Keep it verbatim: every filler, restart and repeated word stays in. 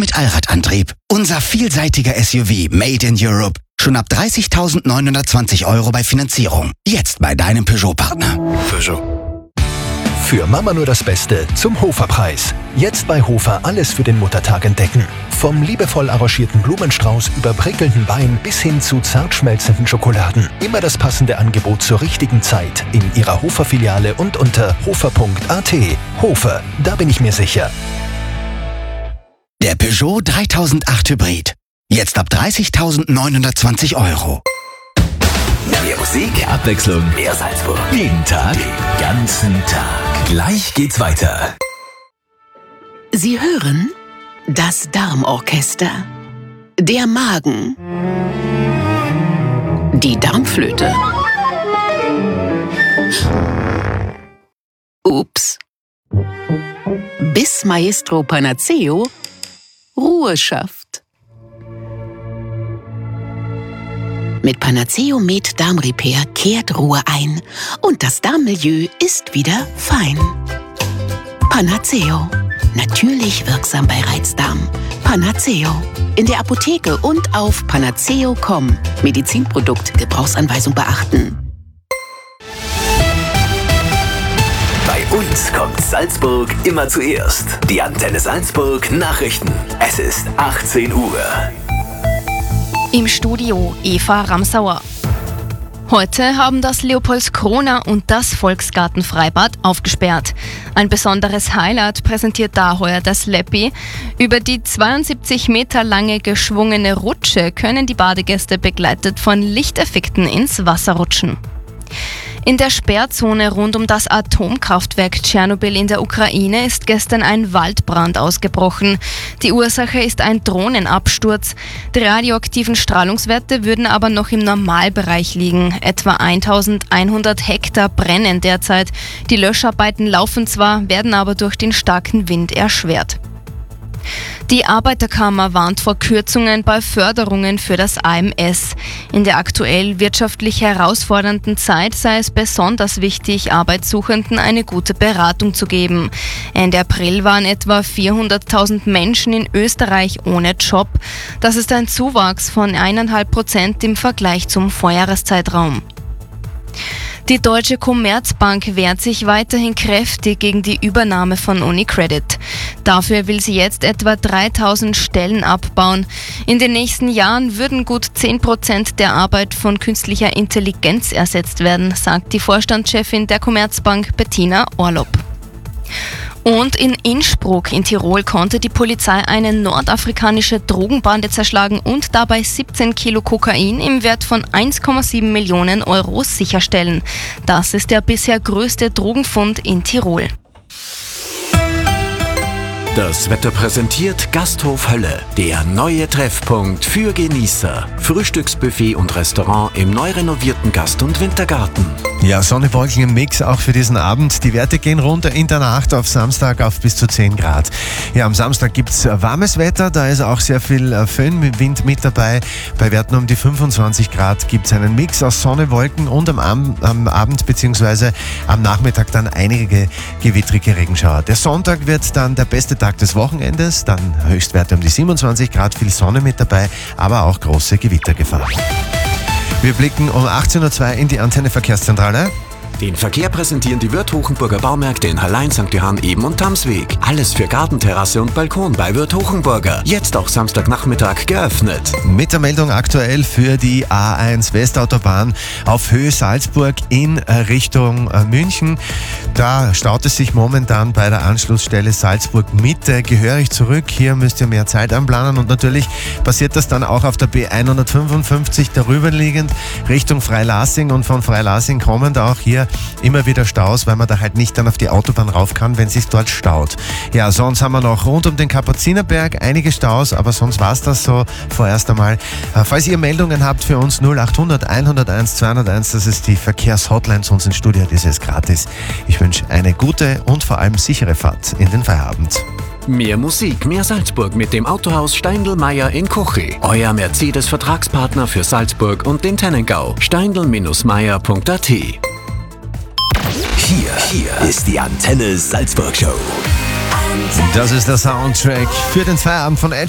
mit Allradantrieb. Unser vielseitiger S U V Made in Europe. Schon ab dreißigtausendneunhundertzwanzig Euro bei Finanzierung. Jetzt bei deinem Peugeot-Partner. Peugeot. Für Mama nur das Beste zum Hofer-Preis. Jetzt bei Hofer alles für den Muttertag entdecken. Vom liebevoll arrangierten Blumenstrauß über prickelnden Wein bis hin zu zart schmelzenden Schokoladen. Immer das passende Angebot zur richtigen Zeit in Ihrer Hofer-Filiale und unter hofer punkt a t. Hofer, da bin ich mir sicher. Der Peugeot dreitausendacht Hybrid. Jetzt ab dreißigtausendneunhundertzwanzig Euro. Mehr Musik, mehr Abwechslung, mehr Salzburg. Jeden Tag, den ganzen Tag. Gleich geht's weiter. Sie hören das Darmorchester. Der Magen. Die Darmflöte. Ups. Bis Maestro Panaceo Ruhe schafft. Mit Panaceo Med Darm Repair kehrt Ruhe ein und das Darmmilieu ist wieder fein. Panaceo. Natürlich wirksam bei Reizdarm. Panaceo. In der Apotheke und auf panaceo punkt com. Medizinprodukt, Gebrauchsanweisung beachten. Bei uns kommt Salzburg immer zuerst. Die Antenne Salzburg Nachrichten. Es ist achtzehn Uhr. Im Studio Eva Ramsauer. Heute haben das Leopoldskrona und das Volksgartenfreibad aufgesperrt. Ein besonderes Highlight präsentiert da heuer das Leppi. Über die zweiundsiebzig Meter lange geschwungene Rutsche können die Badegäste begleitet von Lichteffekten ins Wasser rutschen. In der Sperrzone rund um das Atomkraftwerk Tschernobyl in der Ukraine ist gestern ein Waldbrand ausgebrochen. Die Ursache ist ein Drohnenabsturz. Die radioaktiven Strahlungswerte würden aber noch im Normalbereich liegen. Etwa eintausendeinhundert Hektar brennen derzeit. Die Löscharbeiten laufen zwar, werden aber durch den starken Wind erschwert. Die Arbeiterkammer warnt vor Kürzungen bei Förderungen für das A M S. In der aktuell wirtschaftlich herausfordernden Zeit sei es besonders wichtig, Arbeitssuchenden eine gute Beratung zu geben. Ende April waren etwa vierhunderttausend Menschen in Österreich ohne Job. Das ist ein Zuwachs von eineinhalb Prozent im Vergleich zum Vorjahreszeitraum. Die Deutsche Commerzbank wehrt sich weiterhin kräftig gegen die Übernahme von UniCredit. Dafür will sie jetzt etwa dreitausend Stellen abbauen. In den nächsten Jahren würden gut zehn Prozent der Arbeit von künstlicher Intelligenz ersetzt werden, sagt die Vorstandschefin der Commerzbank Bettina Orlob. Und in Innsbruck in Tirol konnte die Polizei eine nordafrikanische Drogenbande zerschlagen und dabei siebzehn Kilo Kokain im Wert von eins Komma sieben Millionen Euro sicherstellen. Das ist der bisher größte Drogenfund in Tirol. Das Wetter präsentiert Gasthof Hölle, der neue Treffpunkt für Genießer. Frühstücksbuffet und Restaurant im neu renovierten Gast- und Wintergarten. Ja, Sonne, Wolken im Mix auch für diesen Abend. Die Werte gehen runter in der Nacht auf Samstag auf bis zu zehn Grad. Ja, am Samstag gibt's warmes Wetter, da ist auch sehr viel Föhnwind mit dabei. Bei Werten um die fünfundzwanzig Grad gibt's einen Mix aus Sonne, Wolken und am, Ab- am Abend bzw. am Nachmittag dann einige gewittrige Regenschauer. Der Sonntag wird dann der beste Tag des Wochenendes, dann Höchstwerte um die siebenundzwanzig Grad, viel Sonne mit dabei, aber auch große Gewittergefahr. Wir blicken um achtzehn Uhr zwei in die Antenne Verkehrszentrale. Den Verkehr präsentieren die Wirth Hochenburger Baumärkte in Hallein, Sankt Johann, Eben und Tamsweg. Alles für Gartenterrasse und Balkon bei Wirth Hochenburger. Jetzt auch Samstagnachmittag geöffnet. Mit der Meldung aktuell für die A eins Westautobahn auf Höhe Salzburg in Richtung München. Da staut es sich momentan bei der Anschlussstelle Salzburg Mitte gehörig zurück. Hier müsst ihr mehr Zeit einplanen und natürlich passiert das dann auch auf der B hundertfünfundfünfzig darüberliegend Richtung Freilassing und von Freilassing kommend auch hier immer wieder Staus, weil man da halt nicht dann auf die Autobahn rauf kann, wenn es sich dort staut. Ja, sonst haben wir noch rund um den Kapuzinerberg einige Staus, aber sonst war es das so vorerst einmal. Falls ihr Meldungen habt für uns null achthundert, hunderteins, zweihunderteins, das ist die Verkehrshotline zu uns ins Studio, das ist gratis. Ich wünsche eine gute und vor allem sichere Fahrt in den Feierabend. Mehr Musik, mehr Salzburg mit dem Autohaus Steindl-Meyer in Kochi. Euer Mercedes-Vertragspartner für Salzburg und den Tennengau. steindl Meyer punkt a t. Hier, hier ist die Antenne Salzburg Show. Das ist der Soundtrack für den Feierabend von Ed